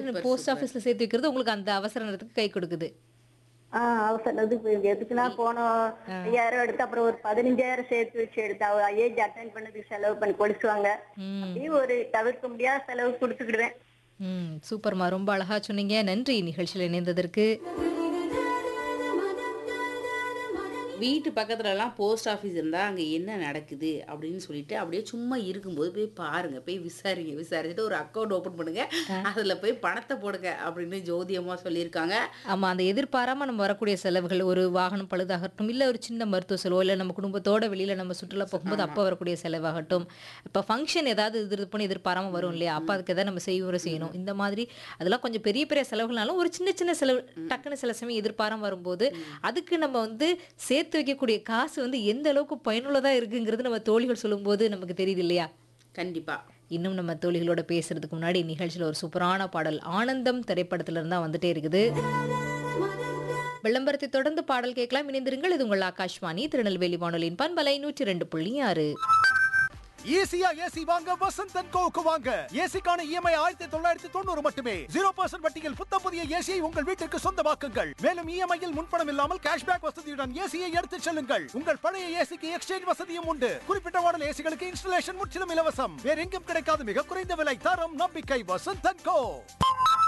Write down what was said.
Super, post super. ஆஃபீஸ்ல சேர்த்து வைக்கிறது உங்களுக்கு அந்த அவசர நேரத்துக்கு கை கொடுக்குது. அவசரத்துக்கு எதுக்குன்னா போனோம் 5000 எடுத்து அப்புறம் ஒரு 15,000 சேர்த்து வச்சு எடுத்து ஏஜ் அட்டன் பண்ணதுக்கு செலவு பண்ணி கொடுத்துவாங்க. ம். அப்படியே ஒரு தவிர்க்க முடியாத செலவு கொடுத்துக்கிடுவேன். சூப்பர்மா. ரொம்ப அழகா சொன்னீங்க. நன்றி நிகழ்ச்சியில இணைந்ததற்கு. வீட்டு பக்கத்துலலாம் போஸ்ட் ஆஃபீஸ் இருந்தா, அங்க என்ன நடக்குது அப்படின்னு சொல்லிட்டு, அப்படியே சும்மா இருக்கும்போது போய் பாருங்க. போய் விசாரிங்க. விசாரிச்சுட்டு ஒரு அக்கவுண்ட் ஓப்பன் பண்ணுங்க. அதுல போய் பணத்த போடுங்க அப்படின்னு ஜோதி அம்மா சொல்லியிருக்காங்க. ஆமா. அந்த எதிர்பாராம நம்ம வரக்கூடிய செலவுகள், ஒரு வாகனம் பழுதாகட்டும், இல்ல ஒரு சின்ன மருத்துவ செலவோ, இல்ல நம்ம குடும்பத்தோட வெளியில நம்ம சுற்றுலா போகும்போது ஆமா. அப்ப வரக்கூடிய செலவாகட்டும். இப்ப ஃபங்ஷன் ஏதாவது இது பண்ணி எதிர்பாராம வரும் இல்லையா? அப்ப அதுக்கு ஏதாவது நம்ம செய்முறை செய்யணும். இந்த மாதிரி அதெல்லாம் கொஞ்சம் பெரிய பெரிய செலவுகள்னாலும், ஒரு சின்ன சின்ன செலவு டக்குன்னு சில சமயம் எதிர்பாராம வரும்போது, அதுக்கு நம்ம வந்து சேர்த்து வைக்கக்கூடிய காசு வந்து எந்த அளவுக்கு பயனுள்ளதா இருக்குங்கிறது நம்ம தோழிகள் சொல்லும்போது நமக்கு தெரியுது இல்லையா? கண்டிப்பா. இன்னும் நம்ம தோழிகளோட பேசுறதுக்கு முன்னாடி நிகழ்ச்சியில ஒரு சூப்பரான பாடல் ஆனந்தம் திரைப்படத்துல இருந்தா வந்துட்டே இருக்குது. விளம்பரத்தை தொடர்ந்து பாடல் கேட்கலாம். இணைந்திருங்கள். இது உங்கள் ஆகாஷ்வாணி திருநெல்வேலி வானொலியின் பண்பலை 102.6. ஈஸியா ஏசி வாங்க வசந்த் அண்ட் கோவுக்கு வாங்க. ஏசிக்கான இஎம்ஐ 1990 மட்டுமே. 0% வட்டியில் புத்தம் புதிய ஏசியை உங்கள் வீட்டிற்கு சொந்தமாக்குங்கள். மேலும் இஎம்ஐயில் முன்பணம் இல்லாமல் கேஷ்பேக் வசதியுடன் ஏசியை எடுத்துச் செல்லுங்கள். உங்கள் பழைய ஏசிக்கு எக்ஸ்சேஞ்ச் வசதியும் உண்டு. குறிப்பிட்ட மாடல் ஏசிகளுக்கு இன்ஸ்டலேஷன் முற்றிலும் இலவசம். வேற எங்கும் கிடைக்காத மிக குறைந்த விலை, தரம், நம்பிக்கை. வசந்த் அண்ட் கோ.